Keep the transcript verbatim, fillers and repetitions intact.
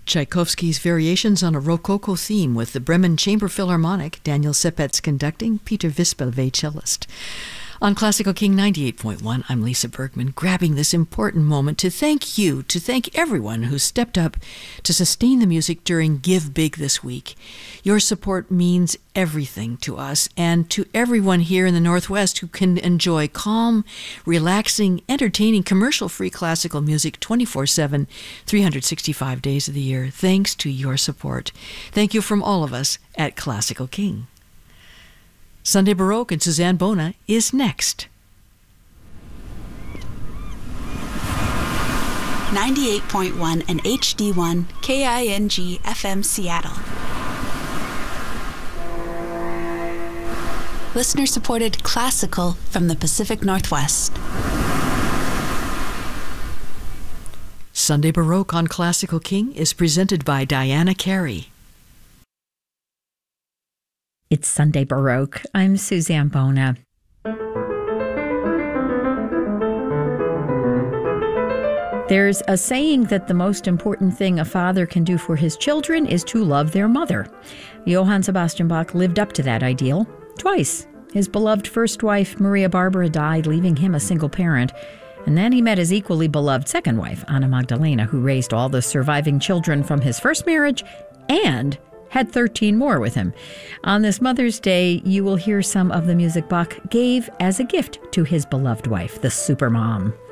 Tchaikovsky's Variations on a Rococo Theme with the Bremen Chamber Philharmonic, Daniel Sepetz conducting, Peter Vispelve cellist. On Classical King ninety-eight point one, I'm Lisa Bergman, grabbing this important moment to thank you, to thank everyone who stepped up to sustain the music during Give Big this week. Your support means everything to us and to everyone here in the Northwest who can enjoy calm, relaxing, entertaining, commercial-free classical music twenty-four seven, three hundred sixty-five days of the year, thanks to your support. Thank you from all of us at Classical King. Sunday Baroque and Suzanne Bona is next. ninety-eight point one and H D one K I N G F M Seattle. Listener-supported classical from the Pacific Northwest. Sunday Baroque on Classical King is presented by Diana Carey. It's Sunday Baroque. I'm Suzanne Bona. There's a saying that the most important thing a father can do for his children is to love their mother. Johann Sebastian Bach lived up to that ideal twice. His beloved first wife, Maria Barbara, died, leaving him a single parent. And then he met his equally beloved second wife, Anna Magdalena, who raised all the surviving children from his first marriage and had thirteen more with him. On this Mother's Day, you will hear some of the music Bach gave as a gift to his beloved wife, the Supermom.